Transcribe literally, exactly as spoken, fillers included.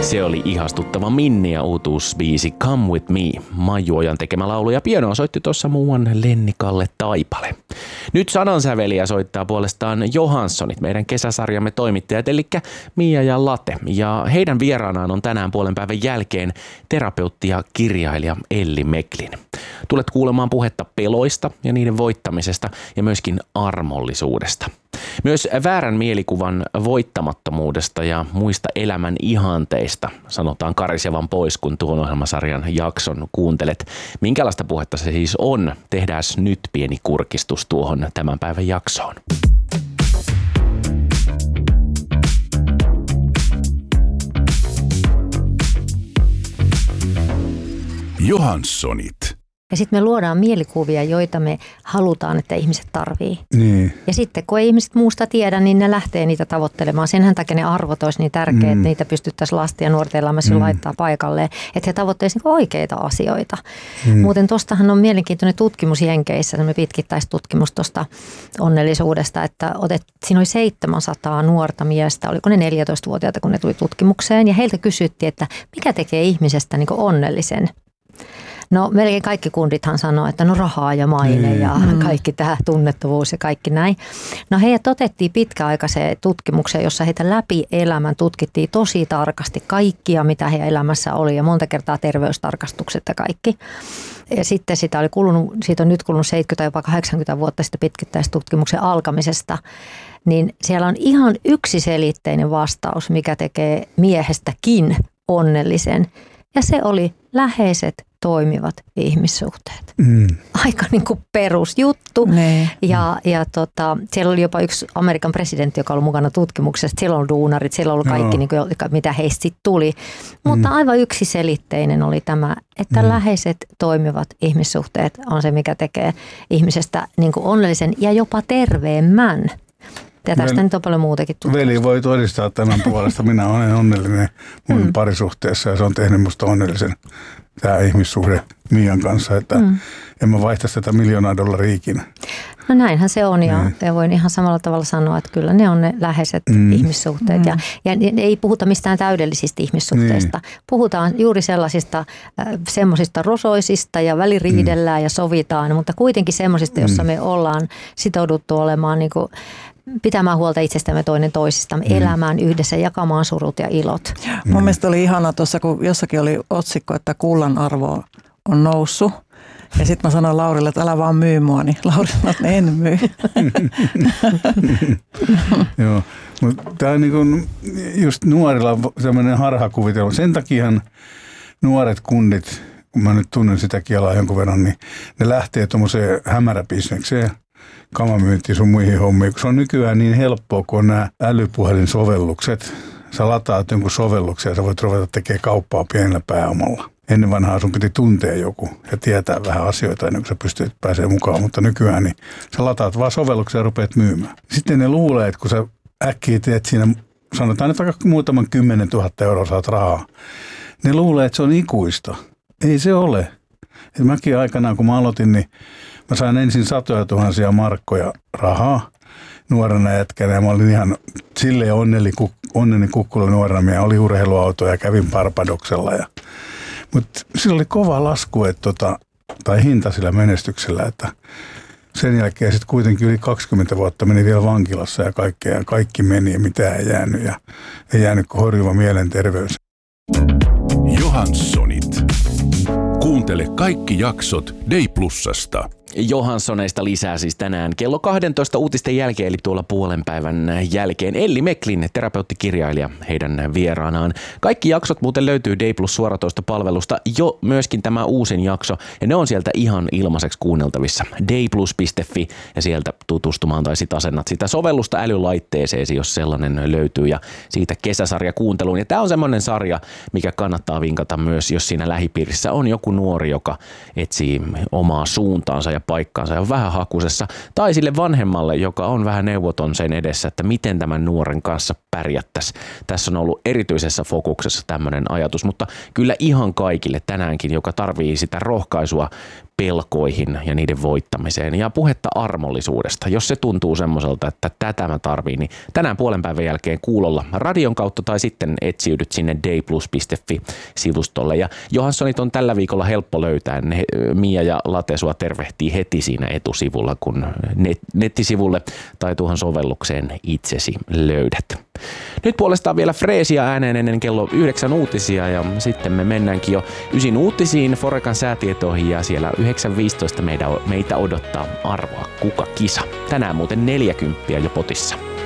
Se oli ihastuttava Minni ja uutuusbiisi Come With Me. Maiju Ojan tekemä laulu ja pianoa soitti tuossa muuan Lenni-Kalle Taipale. Nyt sanansäveliä soittaa puolestaan Johanssonit, meidän kesäsarjamme toimittajat, eli Mia ja Late. Ja heidän vieraanaan on tänään puolen päivän jälkeen terapeutti ja kirjailija Elli Meklin. Tulet kuulemaan puhetta peloista ja niiden voittamisesta ja myöskin armollisuudesta. Myös väärän mielikuvan voittamattomuudesta ja muista elämän ihanteista sanotaan karisevan pois, kun tuon ohjelmasarjan jakson kuuntelet. Minkälaista puhetta se siis on? Tehdään nyt pieni kurkistus tuohon tämän päivän jaksoon. Johanssonit. Ja sitten me luodaan mielikuvia, joita me halutaan, että ihmiset tarvii. Niin. Ja sitten kun ei ihmiset muusta tiedä, niin ne lähtee niitä tavoittelemaan. Senhän takia ne arvot olisi niin tärkeitä, mm. että niitä pystyttäisiin lasten ja nuorten elämässä mm. laittaa paikalleen. Että he tavoitteisivat oikeita asioita. Mm. Muuten tuostahan on mielenkiintoinen tutkimus Jenkeissä, semmoinen pitkittäistutkimus tuosta onnellisuudesta, että otet, siinä oli seitsemänsataa nuorta miestä, oliko ne neljätoistavuotiaita, kun ne tuli tutkimukseen. Ja heiltä kysyttiin, että mikä tekee ihmisestä niin kuin onnellisen. No melkein kaikki kundithan sanoo, että no rahaa ja maine ja mm. kaikki tämä tunnettavuus ja kaikki näin. No heidät otettiin pitkäaikaiseen tutkimukseen, jossa heitä läpi elämän tutkittiin tosi tarkasti kaikkia, mitä heidän elämässä oli ja monta kertaa terveystarkastukset ja kaikki. Ja sitten sitä oli kulunut, siitä on nyt kulunut seitsemänkymmentä jopa kahdeksankymmentä vuotta sitten pitkittäistutkimuksen alkamisesta. Niin siellä on ihan yksiselitteinen vastaus, mikä tekee miehestäkin onnellisen. Ja se oli läheiset toimivat ihmissuhteet. Mm. Aika niin kuin perusjuttu. Ne. Ja, ja tota, siellä oli jopa yksi Amerikan presidentti, joka oli mukana tutkimuksessa. Siellä on duunarit, siellä on kaikki, no. niin kuin, mitä heistä sitten tuli. Mutta mm. aivan yksiselitteinen oli tämä, että mm. läheiset toimivat ihmissuhteet on se, mikä tekee ihmisestä niin kuin onnellisen ja jopa terveemmän. Ja tästä Veli, nyt on paljon muutakin tutkimusta. Veli voi todistaa tämän puolesta. Minä olen onnellinen mun mm. parisuhteessa ja se on tehnyt musta onnellisen tämä ihmissuhde Mian kanssa, että mm. en mä vaihtaisi tätä miljoonaa dollaria ikinä. No näinhän se on ja, ja voin ihan samalla tavalla sanoa, että kyllä ne on ne läheiset mm. ihmissuhteet. Mm. Ja, ja ei puhuta mistään täydellisistä ihmissuhteista. Niin. Puhutaan juuri sellaisista äh, semmoisista rosoisista ja väliriidellään mm. ja sovitaan, mutta kuitenkin semmoisista, jossa mm. me ollaan sitouduttu olemaan niin kuin pitämään huolta itsestämme toinen toisistamme, mm. elämään yhdessä, jakamaan surut ja ilot. Mm. Mun mielestä oli ihana tuossa, kun jossakin oli otsikko, että kullan arvo on noussut. Ja sitten mä sanoin Laurille, että älä vaan myy mua, niin Lauri sanoi, että en myy. Joo, mutta tämä on niin kuin just nuorilla sellainen harhakuvitelma. Sen takiahan nuoret kundit, kun mä nyt tunnen sitä kielaa jonkun verran, niin ne lähtee tuommoiseen hämäräbisnekseen. Kamamyyntiin sun muihin hommiin, kun se on nykyään niin helppoa, kun on nämä älypuhelinsovellukset. Sä lataat jonkun sovelluksen ja sä voit ruveta tekemään kauppaa pienellä pääomalla. Ennen vanhaa sun piti tuntea joku ja tietää vähän asioita ennen kuin sä pystyt pääsemään mukaan, mutta nykyään niin sä lataat vaan sovelluksen ja rupeat myymään. Sitten ne luulee, että kun sä äkkiä teet siinä, sanotaan että vaikka muutaman kymmenen tuhatta euroa saat rahaa, ne luulee, että se on ikuista. Ei se ole. Et mäkin aikanaan, kun mä aloitin, niin mä sain ensin satoja tuhansia markkoja rahaa nuorena jätkänä ja mä olin ihan silleen onnellinen, onnellinen kukkula nuorena. Mä oli urheiluauto ja kävin Barbadoksella. Ja, mutta sillä oli kova lasku, että tota, tai hinta sillä menestyksellä, että sen jälkeen sitten kuitenkin yli kaksikymmentä vuotta meni vielä vankilassa ja kaikkea ja kaikki meni ja mitään ei jäänyt ja ei jäänyt kuin horjuva mielenterveys. Johanssonit. Kuuntele kaikki jaksot Day Plusasta. Johanssoneista lisää siis tänään kello kaksitoista uutisten jälkeen, eli tuolla puolen päivän jälkeen. Elli Meklin, terapeuttikirjailija, heidän vieraanaan. Kaikki jaksot muuten löytyy Day Plus suoratoistopalvelusta, jo myöskin tämä uusin jakso, ja ne on sieltä ihan ilmaiseksi kuunneltavissa. dayplus piste fi ja sieltä tutustumaan tai sit asennat sitä sovellusta älylaitteeseesi, jos sellainen löytyy, ja siitä kesäsarja kuunteluun. Ja tämä on semmoinen sarja, mikä kannattaa vinkata myös, jos siinä lähipiirissä on joku nuori, joka etsii omaa suuntaansa ja paikkaansa ja on vähän hakusessa, tai sille vanhemmalle, joka on vähän neuvoton sen edessä, että miten tämän nuoren kanssa pärjättäisiin. Tässä on ollut erityisessä fokuksessa tämmöinen ajatus, mutta kyllä ihan kaikille tänäänkin, joka tarvii sitä rohkaisua pelkoihin ja niiden voittamiseen ja puhetta armollisuudesta. Jos se tuntuu semmoiselta, että tätä mä tarviin, niin tänään puolen päivän jälkeen kuulolla radion kautta tai sitten etsiydyt sinne dayplus piste fi-sivustolle. Ja Johanssonit on tällä viikolla helppo löytää. Ne, Mia ja Late sua tervehtii heti siinä etusivulla, kun net, nettisivulle tai tuohon sovellukseen itsesi löydät. Nyt puolestaan vielä freesia ääneen ennen kello yhdeksän uutisia ja sitten me mennäänkin jo ysin uutisiin Forecan säätietoihin ja siellä yhdeksän viisitoista meitä odottaa arvoa kuka kisa. Tänään muuten neljäkymppiä jo potissa.